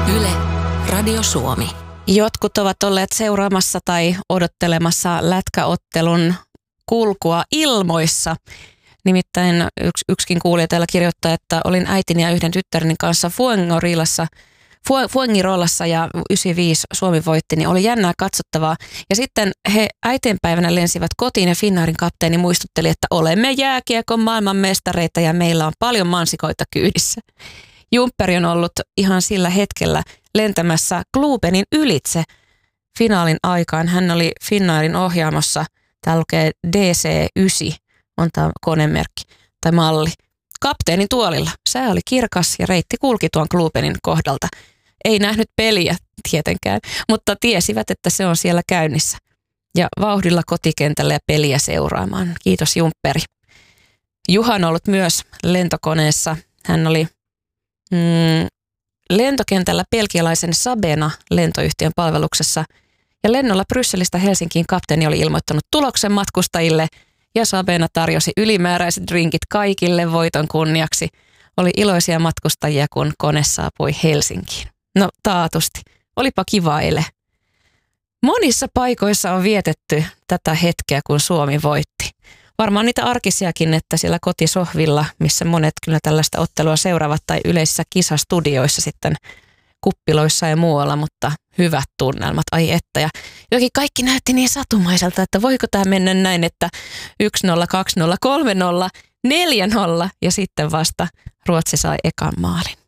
Yle, Radio Suomi. Jotkut ovat olleet seuraamassa tai odottelemassa lätkäottelun kulkua ilmoissa. Nimittäin yksikin kuulija täällä kirjoittaa, että olin äitini ja yhden tyttäreni kanssa Fuengirollassa ja 95 Suomi voitti, niin oli jännää katsottavaa. Ja sitten he äitienpäivänä lensivät kotiin ja Finnairin kapteeni muistutteli, että olemme jääkiekon maailmanmestareita ja meillä on paljon mansikoita kyydissä. Jumpperi on ollut ihan sillä hetkellä lentämässä Globenin ylitse finaalin aikaan. Hän oli Finnairin ohjaamossa, täällä lukee DC9, on tämä konemerkki tai malli. Kapteenin tuolilla. Sää oli kirkas ja reitti kulki tuon Globenin kohdalta. Ei nähnyt peliä tietenkään, mutta tiesivät, että se on siellä käynnissä. Ja vauhdilla kotikentälle ja peliä seuraamaan. Kiitos Jumpperi. Juha on ollut myös lentokoneessa. Hän oli lentokentällä belgialaisen Sabena lentoyhtiön palveluksessa. Ja lennolla Brysselistä Helsinkiin kapteeni oli ilmoittanut tuloksen matkustajille ja Sabena tarjosi ylimääräiset drinkit kaikille voiton kunniaksi. Oli iloisia matkustajia, kun kone saapui Helsinkiin. No taatusti. Olipa kiva ele. Monissa paikoissa on vietetty tätä hetkeä, kun Suomi voitti. Varmaan niitä arkisiakin, että siellä kotisohvilla, missä monet kyllä tällaista ottelua seuraavat, tai yleisissä kisastudioissa sitten kuppiloissa ja muualla, mutta hyvät tunnelmat, ai että. Ja jokin kaikki näytti niin satumaiselta, että voiko tämä mennä näin, että 1-0, 2-0, 3-0, 4-0 ja sitten vasta Ruotsi sai ekan maalin.